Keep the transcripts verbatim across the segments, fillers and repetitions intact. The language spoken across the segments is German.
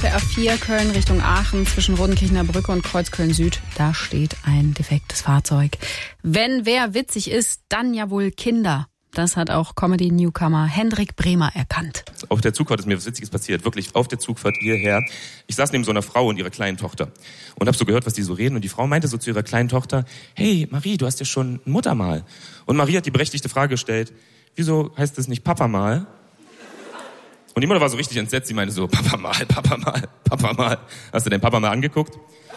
der A vier Köln Richtung Aachen zwischen Rodenkirchener Brücke und Kreuzköln Süd. Da steht ein defektes Fahrzeug. Wenn wer witzig ist, dann ja wohl Kinder. Das hat auch Comedy-Newcomer Hendrik Bremer erkannt. Auf der Zugfahrt ist mir was Witziges passiert. Wirklich, auf der Zugfahrt hierher. Ich saß neben so einer Frau und ihrer kleinen Tochter. Und hab so gehört, was die so reden. Und die Frau meinte so zu ihrer kleinen Tochter, hey Marie, du hast ja schon ein Muttermal. Und Marie hat die berechtigte Frage gestellt, wieso heißt es nicht Papa mal? Und die Mutter war so richtig entsetzt. Sie meinte so, Papa mal, Papa mal, Papa mal. Hast du den Papa mal angeguckt?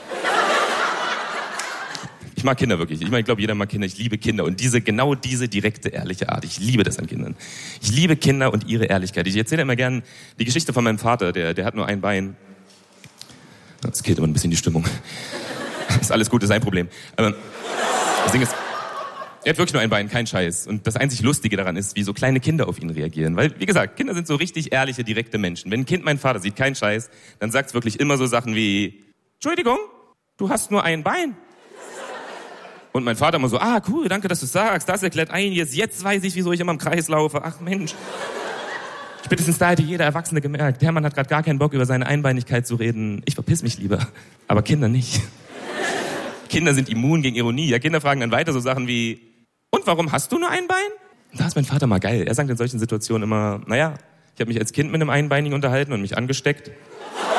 Ich mag Kinder wirklich. Ich meine, ich glaube, jeder mag Kinder. Ich liebe Kinder. Und diese, genau diese direkte, ehrliche Art. Ich liebe das an Kindern. Ich liebe Kinder und ihre Ehrlichkeit. Ich erzähle immer gern die Geschichte von meinem Vater. Der, der hat nur ein Bein. Das killt immer ein bisschen die Stimmung. Ist alles gut, ist sein Problem. Aber das Ding ist, er hat wirklich nur ein Bein, kein Scheiß. Und das einzig Lustige daran ist, wie so kleine Kinder auf ihn reagieren. Weil, wie gesagt, Kinder sind so richtig ehrliche, direkte Menschen. Wenn ein Kind meinen Vater sieht, kein Scheiß, dann sagt es wirklich immer so Sachen wie, Entschuldigung, du hast nur ein Bein. Und mein Vater immer so, ah, cool, danke, dass du sagst. Das erklärt einiges. Jetzt weiß ich, wieso ich immer im Kreis laufe. Ach Mensch. Spätestens da hätte jeder Erwachsene gemerkt, der Mann hat gerade gar keinen Bock, über seine Einbeinigkeit zu reden. Ich verpiss mich lieber. Aber Kinder nicht. Kinder sind immun gegen Ironie. Ja, Kinder fragen dann weiter so Sachen wie, und warum hast du nur ein Bein? Da ist mein Vater mal geil. Er sagt in solchen Situationen immer, naja, ich habe mich als Kind mit einem Einbeinigen unterhalten und mich angesteckt.